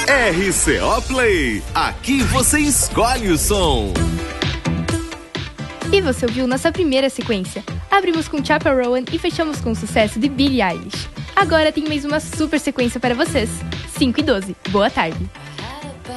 RCO Play, aqui você escolhe o som. E você ouviu nossa primeira sequência. Abrimos com Chappell Roan e fechamos com o sucesso de Billie Eilish. Agora tem mais uma super sequência para vocês. 5 e 12. Boa tarde.